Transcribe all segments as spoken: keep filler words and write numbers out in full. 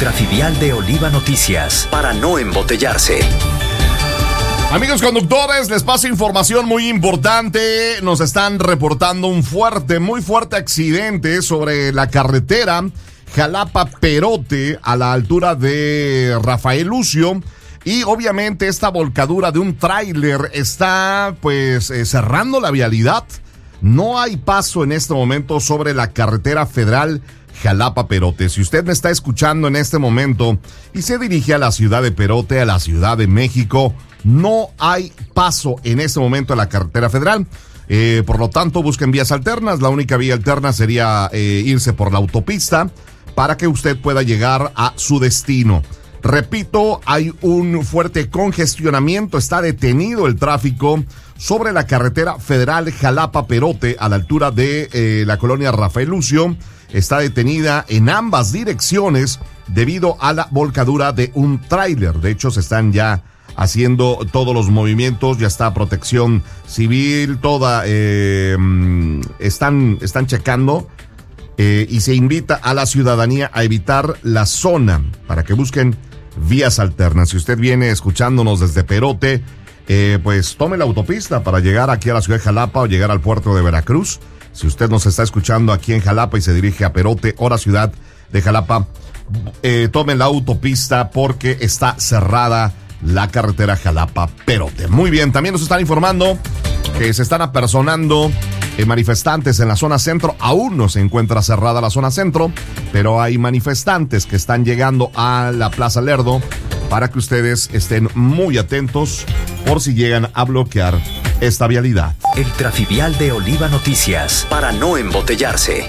Trafivial de Oliva Noticias, para no embotellarse. Amigos conductores, les paso información muy importante. Nos están reportando un fuerte, muy fuerte accidente sobre la carretera Jalapa-Perote a la altura de Rafael Lucio. Y obviamente esta volcadura de un tráiler está pues eh, cerrando la vialidad. No hay paso en este momento sobre la carretera federal Jalapa-Perote. Si usted me está escuchando en este momento y se dirige a la ciudad de Perote, a la Ciudad de México, no hay paso en este momento a la carretera federal. Eh, por lo tanto, busquen vías alternas. La única vía alterna sería eh, irse por la autopista para que usted pueda llegar a su destino. Repito, hay un fuerte congestionamiento. Está detenido el tráfico sobre la carretera federal Jalapa-Perote a la altura de eh, la colonia Rafael Lucio. Está detenida en ambas direcciones debido a la volcadura de un tráiler. De hecho, se están ya haciendo todos los movimientos, ya está Protección Civil, toda, eh, están, están checando eh, y se invita a la ciudadanía a evitar la zona para que busquen vías alternas. Si usted viene escuchándonos desde Perote, eh, pues tome la autopista para llegar aquí a la ciudad de Jalapa o llegar al puerto de Veracruz. Si usted nos está escuchando aquí en Jalapa y se dirige a Perote o la ciudad de Jalapa, eh, tome la autopista porque está cerrada la carretera Jalapa-Perote. Muy bien, también nos están informando que se están apersonando eh, manifestantes en la zona centro. Aún no se encuentra cerrada la zona centro, pero hay manifestantes que están llegando a la Plaza Lerdo para que ustedes estén muy atentos por si llegan a bloquear esta vialidad. El Trafivial de Oliva Noticias, para no embotellarse.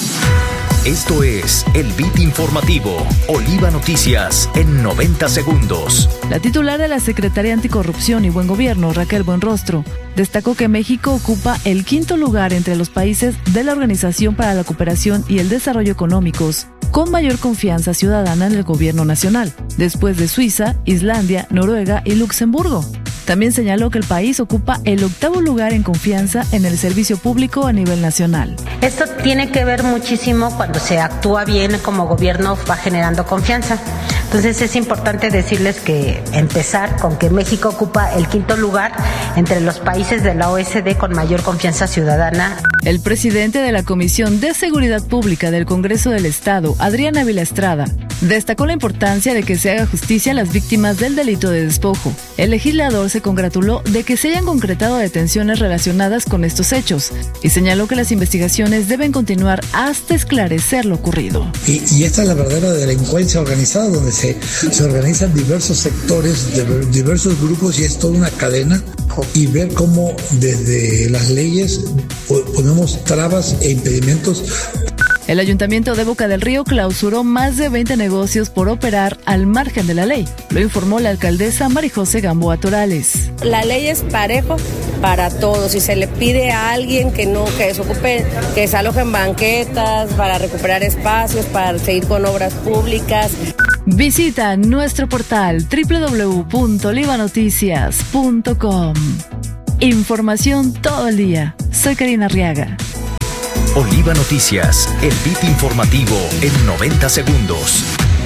Esto es el Beat Informativo, Oliva Noticias, en noventa segundos. La titular de la Secretaría Anticorrupción y Buen Gobierno, Raquel Buenrostro, destacó que México ocupa el quinto lugar entre los países de la Organización para la Cooperación y el Desarrollo Económicos, con mayor confianza ciudadana en el gobierno nacional, después de Suiza, Islandia, Noruega y Luxemburgo. También señaló que el país ocupa el octavo lugar en confianza en el servicio público a nivel nacional. Esto tiene que ver muchísimo cuando se actúa bien como gobierno, va generando confianza. Entonces es importante decirles que empezar con que México ocupa el quinto lugar entre los países de la O E C D con mayor confianza ciudadana. El presidente de la Comisión de Seguridad Pública del Congreso del Estado, Adrián Ávila Estrada, destacó la importancia de que se haga justicia a las víctimas del delito de despojo. El legislador se congratuló de que se hayan concretado detenciones relacionadas con estos hechos y señaló que las investigaciones deben continuar hasta esclarecer lo ocurrido. Y, y esta es la verdadera delincuencia organizada, donde se, se organizan diversos sectores, de, diversos grupos, y es toda una cadena, y ver cómo desde las leyes ponemos trabas e impedimentos. El Ayuntamiento de Boca del Río clausuró más de veinte negocios por operar al margen de la ley. Lo informó la alcaldesa Marijose Gamboa Torales. La ley es parejo para todos. Si se le pide a alguien que no, que se ocupe, que se aloje en banquetas para recuperar espacios, para seguir con obras públicas. Visita nuestro portal doble u doble u doble u punto oliva noticias punto com. Información todo el día. Soy Karina Arriaga. Oliva Noticias, el beat informativo en noventa segundos.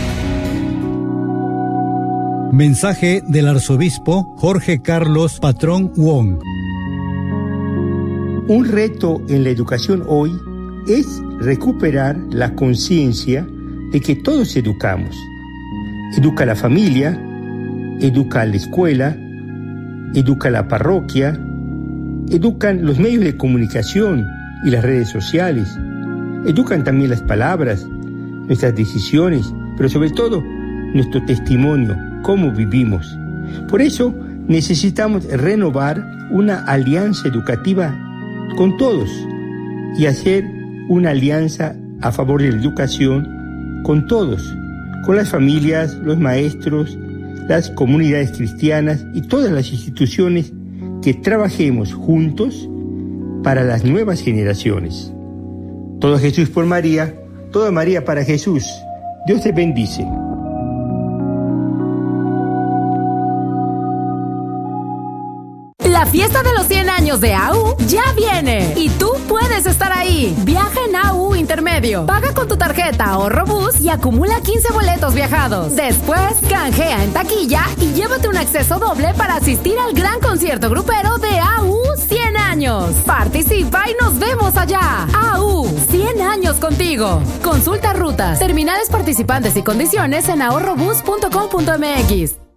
Mensaje del arzobispo Jorge Carlos Patrón Wong. Un reto en la educación hoy es recuperar la conciencia de que todos educamos. Educa la familia, educa la escuela, educa la parroquia, educan los medios de comunicación y las redes sociales. Educan también las palabras, nuestras decisiones, pero sobre todo nuestro testimonio, cómo vivimos. Por eso necesitamos renovar una alianza educativa con todos y hacer una alianza a favor de la educación con todos, con las familias, los maestros, las comunidades cristianas y todas las instituciones, que trabajemos juntos para las nuevas generaciones. Todo Jesús por María, toda María para Jesús. Dios te bendice. La fiesta de los cien años de A U ya viene y tú puedes estar ahí. Viaja en A U Intermedio. Paga con tu tarjeta Ahorro Bus y acumula quince boletos viajados. Después, canjea en taquilla y llévate un acceso doble para asistir al gran concierto grupero de A U cien años. Participa y nos vemos allá. A U, cien años contigo. Consulta rutas, terminales participantes y condiciones en ahorrobus punto com punto m x.